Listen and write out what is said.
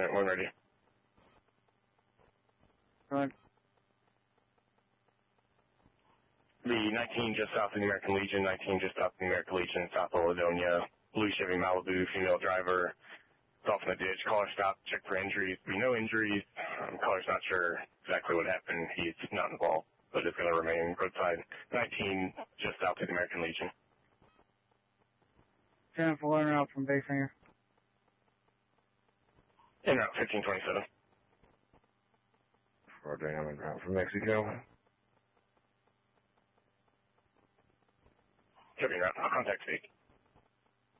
One ready. Go ahead. The 19 just south of the American Legion, 19 just south of the American Legion, South Oladonia, blue Chevy Malibu, female driver, it's off in the ditch. Caller stopped, checked for injuries. No injuries. Caller's not sure exactly what happened. He's not involved, but it's going to remain roadside. 19 just south of the American Legion. 10-4 out from Bayfinger. En route 1527. Roger, I'm en route from Mexico. Copy, en route. I'll contact speak.